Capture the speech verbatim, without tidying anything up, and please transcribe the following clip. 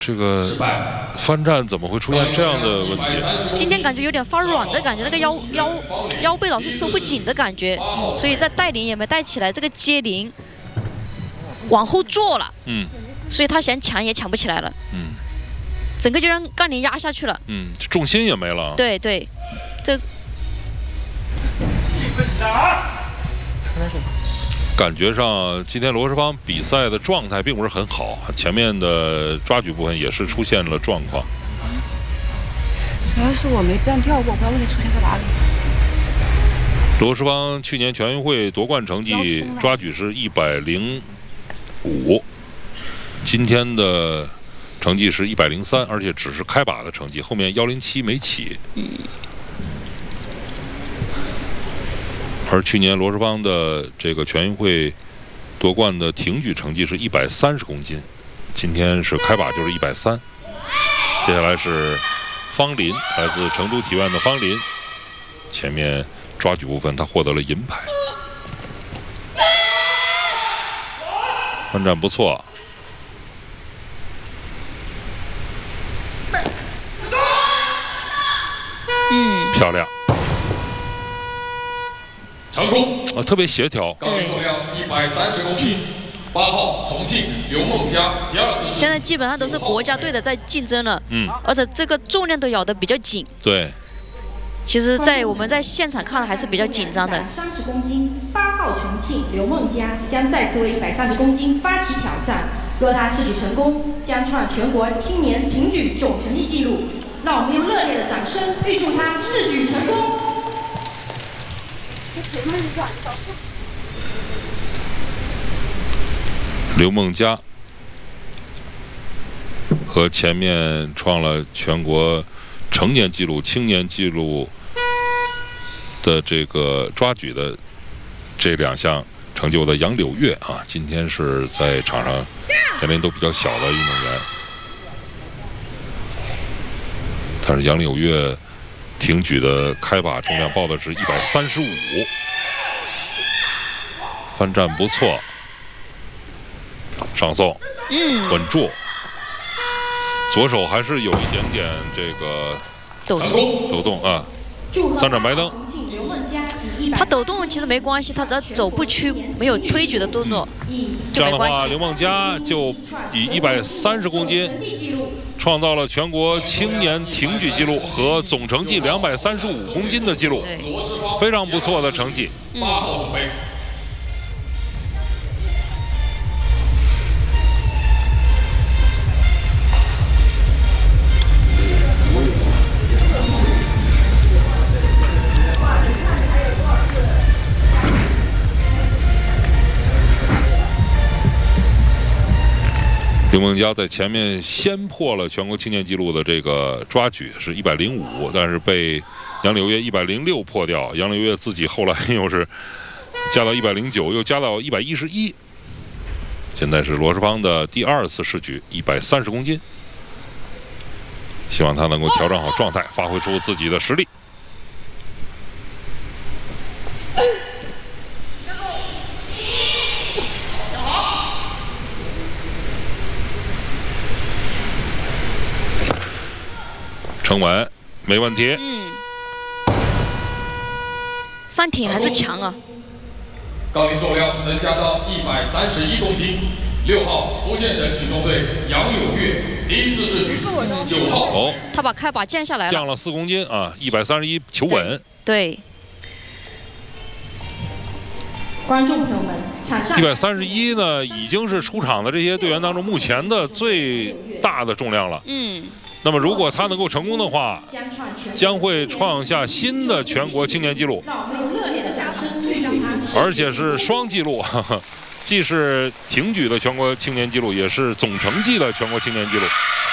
这个翻站怎么会出现这样的问题？ 今天感觉有点发软的感觉，那个腰腰腰背老是收不紧的感觉，所以在带领也没带起来，这个接灵往后坐了， 嗯， 所以他想抢也抢不起来了， 嗯， 整个就让杠铃压下去了， 嗯，重心也没了。 对对，这感觉上今天罗世芳比赛的状态并不是很好，前面的抓举部分也是出现了状况。 主要是我没这样跳过，我不知道问题出现在哪里。 罗世芳去年全运会夺冠成绩抓举是一百零五，今天的成绩是一百零三，而且只是开把的成绩，后面幺零七没起。 嗯。 而去年罗世芳的这个全运会夺冠的挺举成绩是一百三十公斤，今天是开把就是一百三。接下来是方林，来自成都体院的方林，前面抓举部分他获得了银牌，翻站不错。 嗯， 漂亮。 成功啊，特别协调。 杠铃重量一百三十公斤，八号重庆刘梦佳第二次。 现在基本上都是国家队的在竞争了， 嗯， 而且这个重量都咬得比较紧。 对。 其实，在我们在现场看还是比较紧张的。 三十公斤，八号重庆刘梦佳将再次为一百三十公斤发起挑战。若他试举成功，将创全国青年挺举总成绩纪录。让我们用热烈的掌声预祝他试举成功。 刘梦佳和前面创了全国成年纪录、青年纪录的这个抓举的这两项成就的杨柳月啊，今天是在场上年龄都比较小的运动员。但是杨柳月挺举的开把重量报的是一百三十五，翻站不错，上送， 嗯， 稳住，左手还是有一点点这个抖动， 抖动啊。三盏白灯， 他抖动其实没关系，他只要走不屈，没有推举的动作， 嗯、这样的话，刘梦佳就以一百三十公斤创造了全国青年挺举纪录和总成绩两百三十五公斤的纪录，非常不错的成绩。 八号准备。 刘梦佳在前面先破了全国青年纪录的这个抓举是一百零五，但是被杨柳月一百零六破掉。杨柳月自己后来又是加到一百零九，又加到一百一十一。现在是罗世芳的第二次试举一百三十公斤，希望他能够调整好状态，发挥出自己的实力。撑稳，没问题。 嗯，上挺还是强啊。 杠铃重量增加到一百三十一公斤。六号福建省举重队杨柳月第一次试举。九号哦， 他把开把降下来了， 降了四公斤啊，一百三十一求稳。 对。 观众朋友们，场上一百三十一呢，已经是出场的这些队员当中目前的最大的重量了。 嗯。 那么，如果他能够成功的话，将会创下新的全国青年纪录，而且是双纪录，呵呵，既是挺举的全国青年纪录，也是总成绩的全国青年纪录。